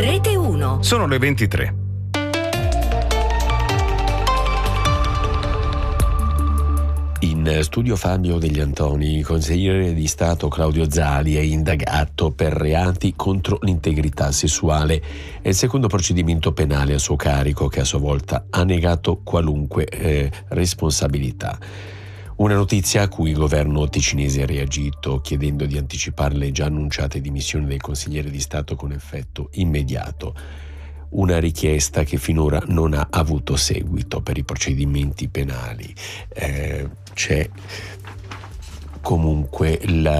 Rete 1. Sono le 23. In studio Fabio Degli Antoni, consigliere di Stato Claudio Zali è indagato per reati contro l'integrità sessuale. È il secondo procedimento penale a suo carico, che a sua volta ha negato qualunque responsabilità. Una notizia a cui il governo ticinese ha reagito, chiedendo di anticipare le già annunciate dimissioni del consigliere di Stato con effetto immediato. Una richiesta che finora non ha avuto seguito per i procedimenti penali. C'è comunque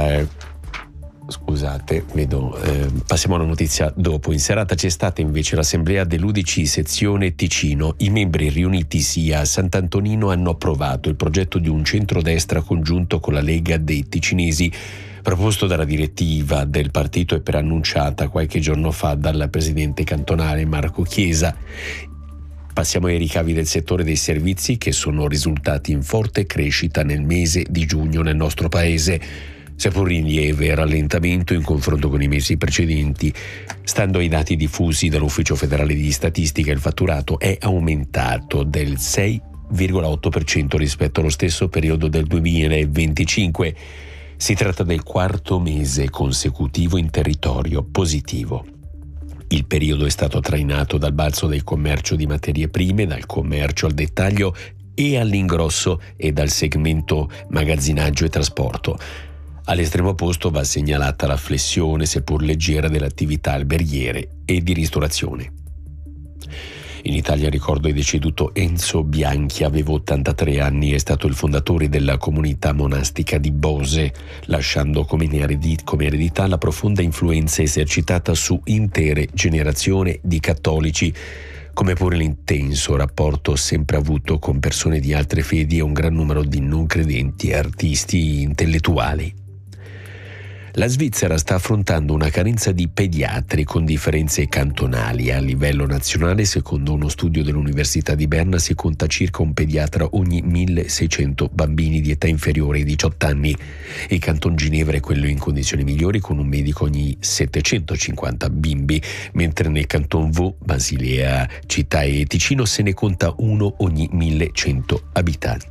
passiamo alla notizia dopo. In serata c'è stata invece l'assemblea dell'UDC sezione Ticino. I membri riunitisi a Sant'Antonino hanno approvato il progetto di un centrodestra congiunto con la Lega dei Ticinesi, proposto dalla direttiva del partito e preannunciata qualche giorno fa dal presidente cantonale Marco Chiesa. Passiamo ai ricavi del settore dei servizi, che sono risultati in forte crescita nel mese di giugno nel nostro paese, seppur in lieve rallentamento in confronto con i mesi precedenti. Stando ai dati diffusi dall'Ufficio federale di statistica, il fatturato è aumentato del 6,8% rispetto allo stesso periodo del 2025. Si tratta del quarto mese consecutivo in territorio positivo. Il periodo è stato trainato dal balzo del commercio di materie prime, dal commercio al dettaglio e all'ingrosso e dal segmento magazzinaggio e trasporto. All'estremo opposto va segnalata la flessione, seppur leggera, delle attività alberghiere e di ristorazione. In Italia, ricordo, è deceduto Enzo Bianchi, aveva 83 anni, è stato il fondatore della comunità monastica di Bose, lasciando come eredità la profonda influenza esercitata su intere generazioni di cattolici, come pure l'intenso rapporto sempre avuto con persone di altre fedi e un gran numero di non credenti e artisti intellettuali. La Svizzera sta affrontando una carenza di pediatri con differenze cantonali. A livello nazionale, secondo uno studio dell'Università di Berna, si conta circa un pediatra ogni 1.600 bambini di età inferiore ai 18 anni. Il canton Ginevra è quello in condizioni migliori, con un medico ogni 750 bimbi, mentre nel canton Vaud, Basilea, Città e Ticino se ne conta uno ogni 1.100 abitanti.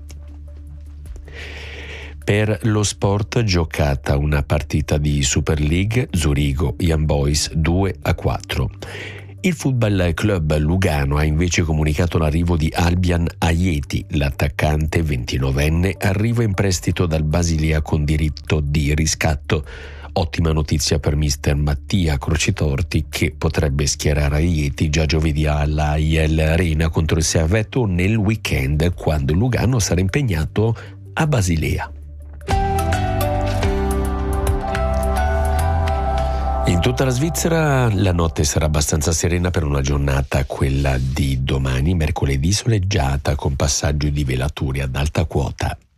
Per lo sport, giocata una partita di Super League, Zurigo Young Boys 2-4. Il Football Club Lugano ha invece comunicato l'arrivo di Albian Ajeti. L'attaccante 29enne arriva in prestito dal Basilea con diritto di riscatto. Ottima notizia per mister Mattia Crocitorti, che potrebbe schierare Ajeti già giovedì alla IL Arena contro il Servetto nel weekend, quando Lugano sarà impegnato a Basilea. In tutta la Svizzera la notte sarà abbastanza serena per una giornata, quella di domani, mercoledì, soleggiata con passaggio di velature ad alta quota.